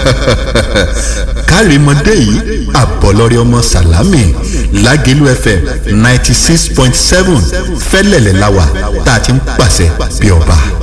kárìmọ́dé yìí àbọ̀lọ́rẹ́ ọmọ sàlámì Lágẹ̀lú FM 96.7 fẹ́lẹ̀lẹ̀ láwà tá a ti ń pàṣẹ bí ọba.